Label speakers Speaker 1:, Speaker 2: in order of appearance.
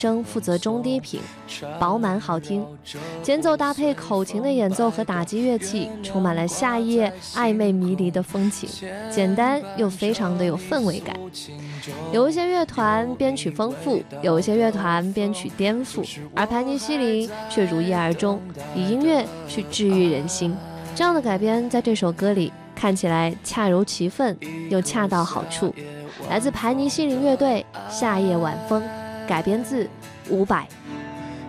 Speaker 1: 声负责中低频，饱满好听，间奏搭配口琴的演奏和打击乐器，充满了夏夜暧昧迷离的风情，简单又非常的有氛围感。有一些乐团编曲丰富，有一些乐团编曲颠覆，而盘尼西林却如一而终，以音乐去治愈人心。这样的改编在这首歌里看起来恰如其分，又恰到好处。来自盘尼西林乐队《夏夜晚风》，改编自伍佰。